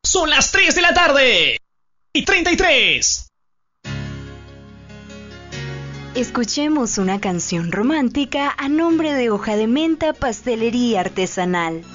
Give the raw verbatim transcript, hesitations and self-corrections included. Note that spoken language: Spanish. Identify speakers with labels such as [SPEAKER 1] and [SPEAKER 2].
[SPEAKER 1] Son las tres de la tarde y treinta y tres.
[SPEAKER 2] Escuchemos una canción romántica a nombre de Hoja de Menta Pastelería Artesanal.